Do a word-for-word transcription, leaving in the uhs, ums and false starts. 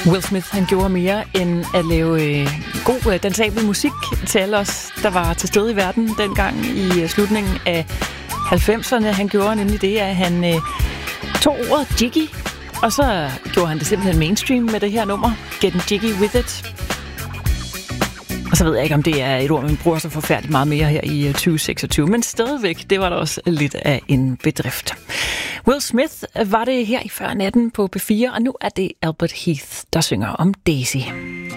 Will Smith, han gjorde mere end at lave øh, god øh, dansabel musik til alle os, der var til stede i verden dengang i øh, slutningen af halvfemserne. Han gjorde nemlig det, at han øh, tog ordet jiggy, og så gjorde han det simpelthen mainstream med det her nummer, Getting Jiggy With It. Og så ved jeg ikke, om det er et ord, man bruger så forfærdeligt meget mere her i tyve seksogtyve, men stadigvæk, det var da også lidt af en bedrift. Will Smith var det her i før natten på P fire, og nu er det Albert Heath, der synger om Daisy.